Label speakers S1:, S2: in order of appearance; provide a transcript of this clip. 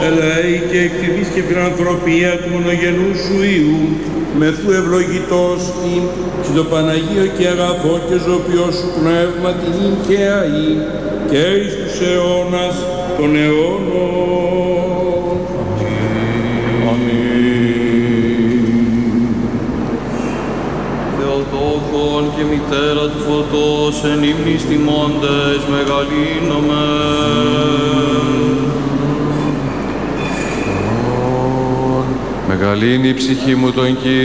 S1: Ελέη και εκτιμής και φιλανθρωπία του μονογενού σου Υιού, μεθού ευλογητός ειν, και το Παναγίο και αγαθό και ζωπιό σου πνεύμα την ειν και αΐ, και εις τους αιώνας των αιώνων. Αμήν.
S2: Θεοτόκον και μητέρα του φωτός, εν ύμνης τιμώντες μεγαλύνομεν.
S3: Μεγαλύνει η ψυχή μου τον Κύριο.